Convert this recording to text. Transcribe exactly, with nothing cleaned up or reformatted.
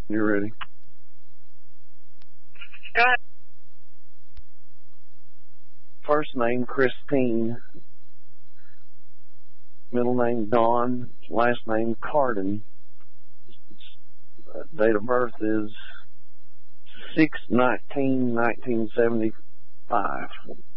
You're ready. Go ahead. First name, Christine. Middle name, Dawn. Last name, Carden. Date of birth is six nineteen nineteen seventy five.